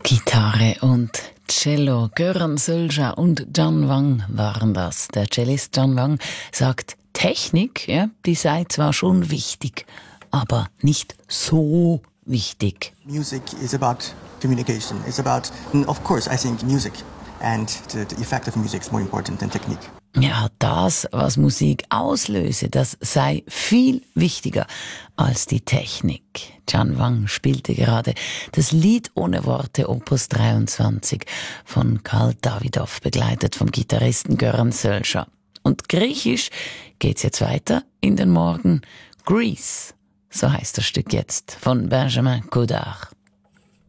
Gitarre und Cello. Göran Sölja und Can Wang waren das. Der Cellist Can Wang sagt, Technik, ja, die sei zwar schon wichtig, aber nicht so wichtig. Music is about communication. It's about, of course, I think music and the effect of music is more important than technique. Ja, das, was Musik auslöse, das sei viel wichtiger als die Technik. Can Wang spielte gerade das Lied ohne Worte Opus 23 von Karl Dawidow, begleitet vom Gitarristen Göran Sölja. Und griechisch geht's jetzt weiter in den Morgen. Grease, so heißt das Stück jetzt, von Benjamin Godard.